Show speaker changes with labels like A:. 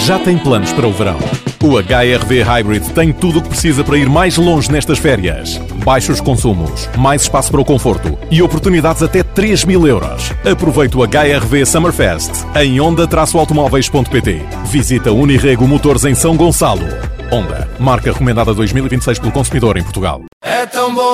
A: já tem planos para o verão. O HR-V Hybrid tem tudo o que precisa para ir mais longe nestas férias. Baixos consumos, mais espaço para o conforto e oportunidades até 3.000 euros. Aproveite o HR-V Summerfest em Honda-automóveis.pt. Visita Unirrego Motores em São Gonçalo. Honda, marca recomendada 2026 pelo consumidor em Portugal.
B: É tão bom